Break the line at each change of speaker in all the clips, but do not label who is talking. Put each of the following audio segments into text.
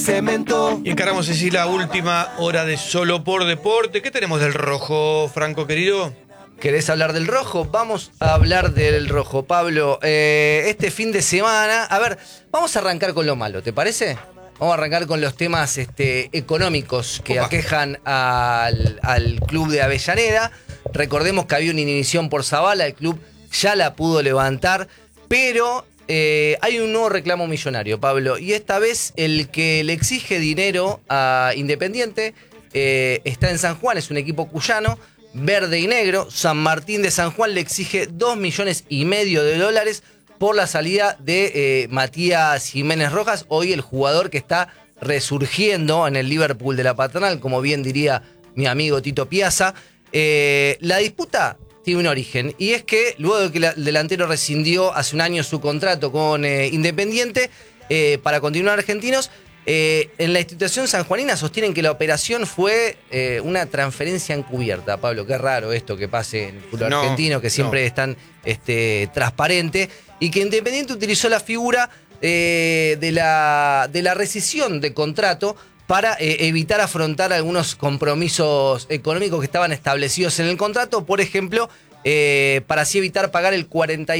Cemento.
Y encaramos así la última hora de Solo por Deporte. ¿Qué tenemos del rojo, Franco querido?
¿Querés hablar del rojo? Vamos a hablar del rojo, Pablo. Este fin de semana, a ver, vamos a arrancar con lo malo, ¿te parece? Vamos a arrancar con los temas económicos que aquejan al club de Avellaneda. Recordemos que había una inhibición por Zabala, el club ya la pudo levantar, pero hay un nuevo reclamo millonario, Pablo, y esta vez el que le exige dinero a Independiente está en San Juan, es un equipo cuyano, verde y negro. San Martín de San Juan le exige $2,5 millones por la salida de Matías Jiménez Rojas, hoy el jugador que está resurgiendo en el Liverpool de la Patronal, como bien diría mi amigo Tito Piazza. La disputa tiene un origen, y es que luego de que el delantero rescindió hace un año su contrato con Independiente para continuar Argentinos, en la institución sanjuanina sostienen que la operación fue una transferencia encubierta. Pablo, qué raro esto que pase en el fútbol argentino, que siempre es tan transparente, y que Independiente utilizó la figura de la rescisión de contrato para evitar afrontar algunos compromisos económicos que estaban establecidos en el contrato, por ejemplo, para así evitar pagar el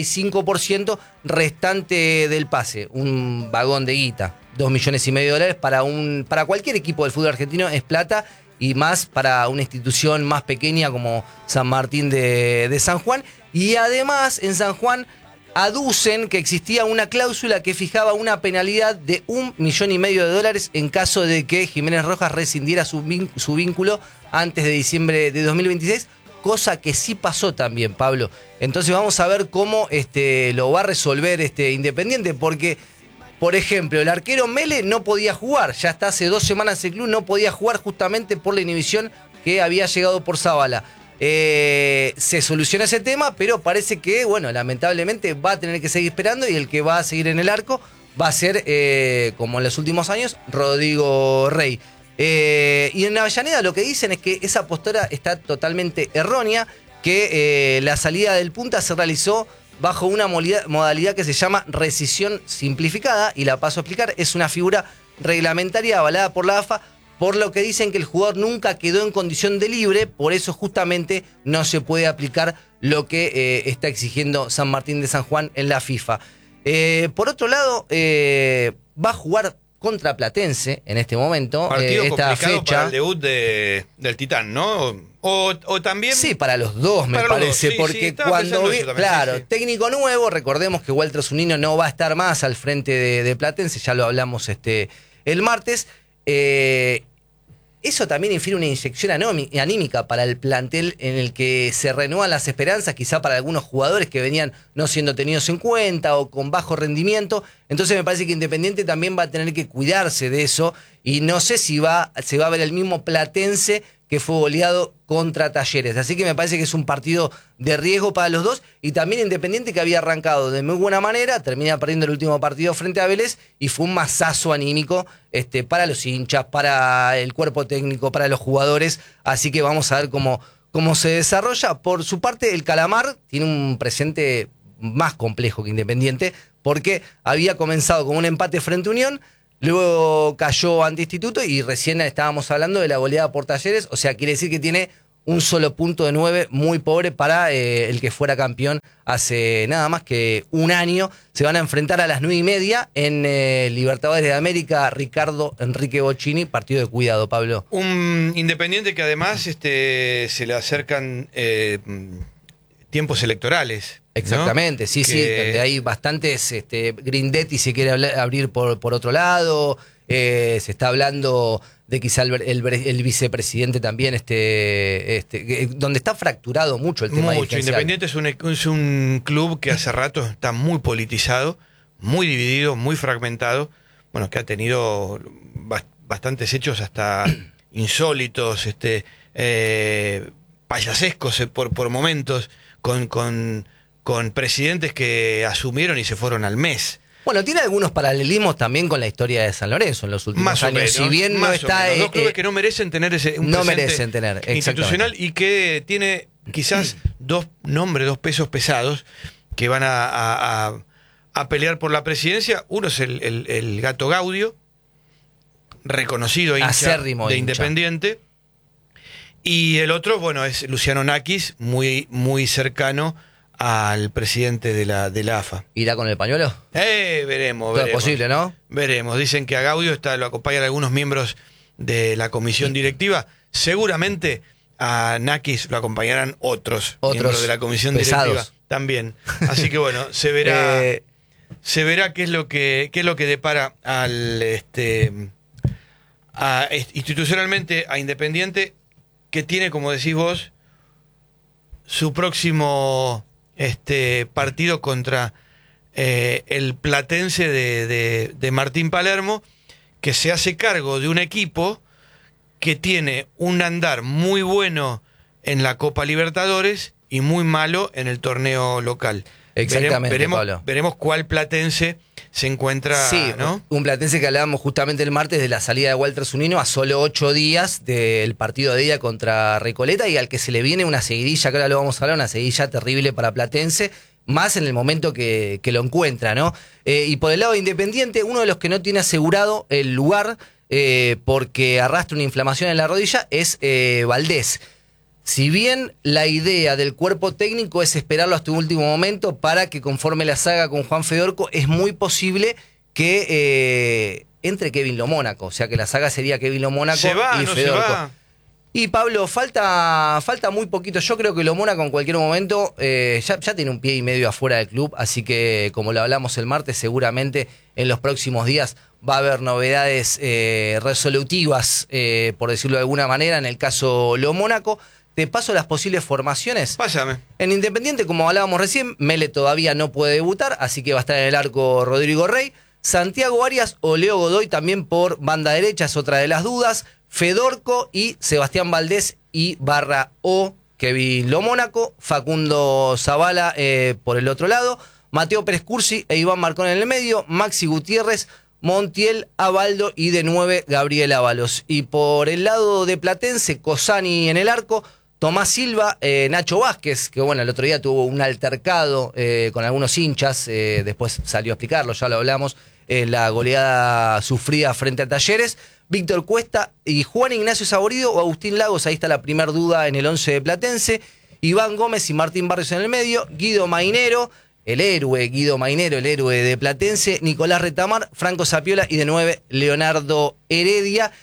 45% restante del pase, un vagón de guita. $2,5 millones para cualquier equipo del fútbol argentino es plata, y más para una institución más pequeña como San Martín de San Juan. Y además en San Juan aducen que existía una cláusula que fijaba una penalidad de $1,5 millones en caso de que Jiménez Rojas rescindiera su vínculo antes de diciembre de 2026, cosa que sí pasó también, Pablo. Entonces vamos a ver cómo lo va a resolver Independiente, porque, por ejemplo, el arquero Mele no podía jugar, ya hasta hace 2 semanas el club no podía jugar justamente por la inhibición que había llegado por Zabala. Se soluciona ese tema, pero parece que, bueno, lamentablemente va a tener que seguir esperando, y el que va a seguir en el arco va a ser, como en los últimos años, Rodrigo Rey. Y en Avellaneda lo que dicen es que esa postura está totalmente errónea, que la salida del punta se realizó bajo una modalidad que se llama rescisión simplificada, y la paso a explicar. Es una figura reglamentaria avalada por la AFA, por lo que dicen que el jugador nunca quedó en condición de libre, por eso justamente no se puede aplicar lo que está exigiendo San Martín de San Juan en la FIFA. Por otro lado, va a jugar contra Platense en este momento.
Partido
esta
complicado
fecha.
para el debut del Titán, ¿no? O también...
Sí, para los dos me parece,
sí,
porque
sí,
cuando
claro, sí.
Técnico nuevo, recordemos que Walter Zunino no va a estar más al frente de Platense, ya lo hablamos el martes. Eso también infiere una inyección anímica para el plantel, en el que se renuevan las esperanzas, quizá para algunos jugadores que venían no siendo tenidos en cuenta o con bajo rendimiento. Entonces me parece que Independiente también va a tener que cuidarse de eso, y no sé si se va a ver el mismo Platense que fue goleado contra Talleres. Así que me parece que es un partido de riesgo para los dos, y también Independiente, que había arrancado de muy buena manera, termina perdiendo el último partido frente a Vélez, y fue un masazo anímico para los hinchas, para el cuerpo técnico, para los jugadores. Así que vamos a ver cómo se desarrolla. Por su parte, el Calamar tiene un presente más complejo que Independiente, porque había comenzado con un empate frente a Unión, luego cayó ante Instituto, y recién estábamos hablando de la goleada por Talleres. O sea, quiere decir que tiene un solo punto de 9, muy pobre para el que fuera campeón hace nada más que un año. Se van a enfrentar a las 9:30 en Libertadores de América, Ricardo Enrique Bocchini, partido de cuidado, Pablo.
Un Independiente que además se le acercan tiempos electorales, ¿no?
Exactamente, sí, sí, donde hay bastantes, Grindetti se quiere abrir por otro lado, se está hablando de quizá el vicepresidente también, donde está fracturado mucho el tema
mucho. Independiente es un club que hace rato está muy politizado, muy dividido, muy fragmentado, bueno, que ha tenido bastantes hechos hasta insólitos, payasescos por momentos, con presidentes que asumieron y se fueron al mes.
Bueno, tiene algunos paralelismos también con la historia de San Lorenzo en los últimos años.
Menos,
si bien no está...
dos clubes que no merecen tener un
no merecen tener,
institucional, y que tiene quizás dos pesos pesados que van a pelear por la presidencia. Uno es el Gato Gaudio, reconocido hincha
Acérrimo
de
hincha.
Independiente. Y el otro, bueno, es Luciano Nakis, muy, muy cercano al presidente de la AFA.
¿Irá con el pañuelo?
Veremos.
Todo es posible, ¿no?
Veremos. Dicen que a Gaudio lo acompañan algunos miembros de la comisión directiva. Seguramente a Nakis lo acompañarán otros miembros de la comisión
pesados.
directiva también. Así que bueno, se verá qué es lo que depara institucionalmente a Independiente, que tiene, como decís vos, su próximo partido contra el Platense de Martín Palermo, que se hace cargo de un equipo que tiene un andar muy bueno en la Copa Libertadores y muy malo en el torneo local.
Exactamente, Pablo.
Veremos cuál Platense se encuentra,
sí,
¿no?
Un Platense que hablábamos justamente el martes de la salida de Walter Zunino a solo 8 días del partido de ida contra Recoleta, y al que se le viene una seguidilla, que ahora lo vamos a hablar, una seguidilla terrible para Platense, más en el momento que lo encuentra, ¿no? Y por el lado de Independiente, uno de los que no tiene asegurado el lugar porque arrastra una inflamación en la rodilla es Valdés. Si bien la idea del cuerpo técnico es esperarlo hasta un último momento para que conforme la saga con Juan Fedorco, es muy posible que entre Kevin Lo Mónaco. O sea que la saga sería Kevin Lo Mónaco y Fedorco.
Se va.
Y Pablo, falta muy poquito. Yo creo que Lo Mónaco en cualquier momento ya tiene un pie y medio afuera del club. Así que, como lo hablamos el martes, seguramente en los próximos días va a haber novedades resolutivas, por decirlo de alguna manera, en el caso Lo Mónaco. Te paso las posibles formaciones.
Pásame.
En Independiente, como hablábamos recién, Mele todavía no puede debutar, así que va a estar en el arco Rodrigo Rey. Santiago Arias o Leo Godoy también por banda derecha, es otra de las dudas. Fedorco y Sebastián Valdés y barra O Kevin Lo Mónaco. Facundo Zavala por el otro lado. Mateo Pérez Cursi e Iván Marcón en el medio. Maxi Gutiérrez, Montiel, Abaldo y de 9 Gabriel Ábalos. Y por el lado de Platense, Cosani en el arco. Tomás Silva, Nacho Vázquez, que bueno, el otro día tuvo un altercado con algunos hinchas, después salió a explicarlo, ya lo hablamos, la goleada sufrida frente a Talleres. Víctor Cuesta y Juan Ignacio Saborido o Agustín Lagos, ahí está la primera duda en el 11 de Platense. Iván Gómez y Martín Barrios en el medio. Guido Mainero, el héroe de Platense. Nicolás Retamar, Franco Sapiola y de 9 Leonardo Heredia.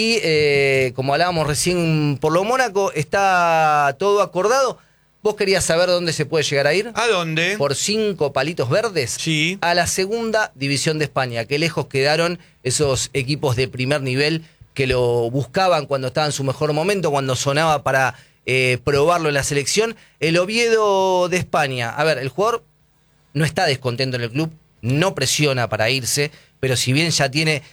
Y como hablábamos recién por Lo Mónaco, está todo acordado. ¿Vos querías saber dónde se puede llegar a ir?
¿A dónde?
Por 5 palitos verdes.
Sí.
A la segunda división de España. Qué lejos quedaron esos equipos de primer nivel que lo buscaban cuando estaba en su mejor momento, cuando sonaba para probarlo en la selección. El Oviedo de España. A ver, el jugador no está descontento en el club, no presiona para irse, pero si bien ya tiene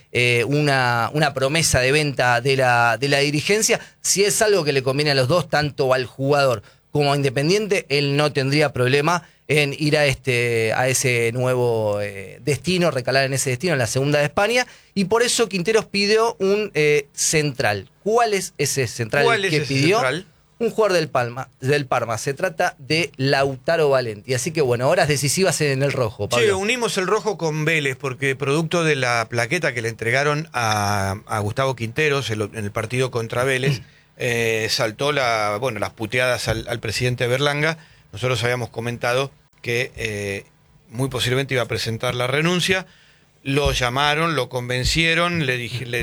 una promesa de venta de la dirigencia, si es algo que le conviene a los dos, tanto al jugador como a Independiente, él no tendría problema en ir a ese nuevo destino, recalar en ese destino, en la segunda de España, y por eso Quinteros pidió un central. ¿Cuál es ese central que pidió?
Central?
Un jugador del Parma. Se trata de Lautaro Valenti. Así que bueno, horas decisivas en el rojo, Pablo.
Sí, unimos el rojo con Vélez, porque producto de la plaqueta que le entregaron a Gustavo Quinteros en el partido contra Vélez, saltó las puteadas al presidente Berlanga. Nosotros habíamos comentado que muy posiblemente iba a presentar la renuncia. Lo llamaron, lo convencieron, le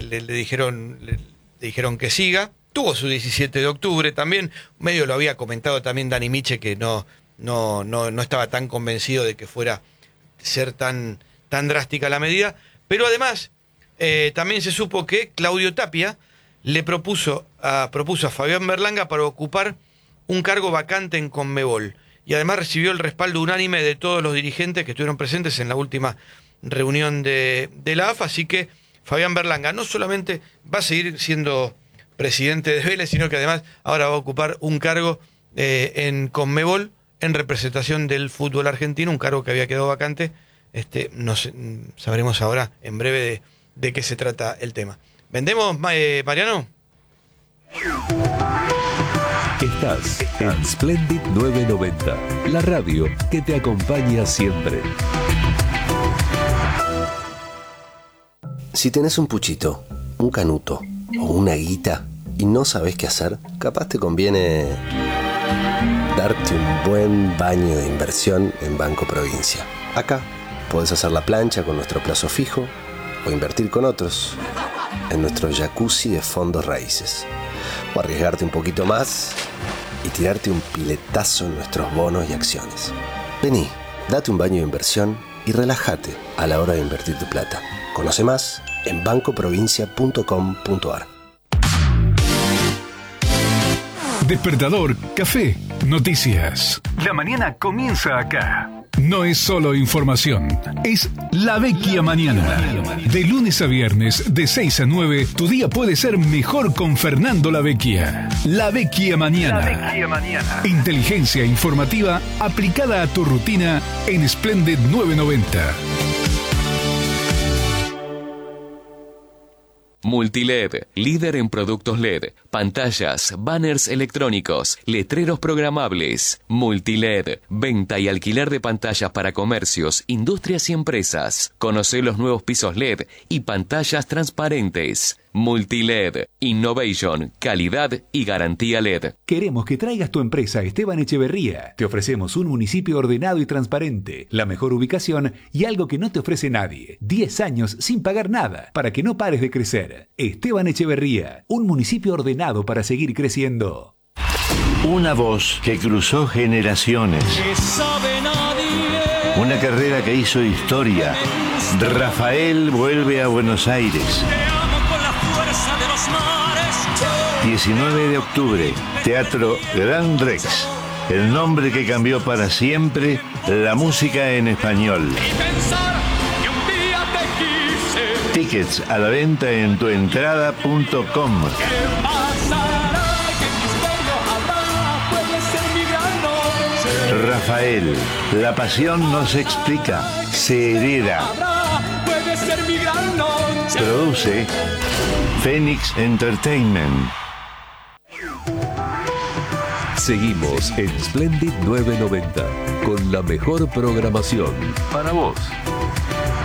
dijeron que siga. Tuvo su 17 de octubre también. Medio lo había comentado también Dani Miche, que no estaba tan convencido de que fuera a ser tan drástica la medida. Pero además, también se supo que Claudio Tapia le propuso a Fabián Berlanga para ocupar un cargo vacante en Conmebol. Y además recibió el respaldo unánime de todos los dirigentes que estuvieron presentes en la última reunión de la AFA. Así que Fabián Berlanga no solamente va a seguir siendo presidente de Vélez, sino que además ahora va a ocupar un cargo en Conmebol en representación del fútbol argentino, un cargo que había quedado vacante. Sabremos ahora en breve de qué se trata el tema. ¿Vendemos, Mariano?
Estás en Splendid 990, la radio que te acompaña siempre.
Si tenés un puchito, un canuto o una guita y no sabes qué hacer, capaz te conviene darte un buen baño de inversión en Banco Provincia. Acá podés hacer la plancha con nuestro plazo fijo o invertir con otros en nuestro jacuzzi de fondos raíces. O arriesgarte un poquito más y tirarte un piletazo en nuestros bonos y acciones. Vení, date un baño de inversión y relájate a la hora de invertir tu plata. Conoce más en bancoprovincia.com.ar.
Despertador, café, noticias. La mañana comienza acá. No es solo información, es La Vecchia Mañana. De lunes a viernes, de 6 a 9, tu día puede ser mejor con Fernando La Vecchia. La Vecchia Mañana. Inteligencia informativa aplicada a tu rutina en Splendid 990.
Multiled, líder en productos LED, pantallas, banners electrónicos, letreros programables. Multiled, venta y alquiler de pantallas para comercios, industrias y empresas. Conoce los nuevos pisos LED y pantallas transparentes. Multiled, innovation, calidad y garantía LED.
Queremos que traigas tu empresa a Esteban Echeverría. Te ofrecemos un municipio ordenado y transparente, la mejor ubicación y algo que no te ofrece nadie. 10 años sin pagar nada, para que no pares de crecer. Esteban Echeverría, un municipio ordenado para seguir creciendo.
Una voz que cruzó generaciones. Una carrera que hizo historia. Rafael vuelve a Buenos Aires. 19 de octubre, Teatro Gran Rex. El nombre que cambió para siempre la música en español. Tickets a la venta en tuentrada.com. Rafael, la pasión no se explica, se hereda. Produce Phoenix Entertainment.
Seguimos en Splendid 990 con la mejor programación para vos.